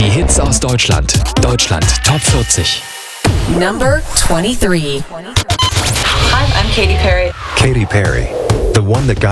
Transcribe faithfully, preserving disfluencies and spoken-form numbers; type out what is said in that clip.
Die Hits aus Deutschland. Deutschland Top vierzig. Number twenty-three. Hi, I'm Katy Perry. Katy Perry, the one that got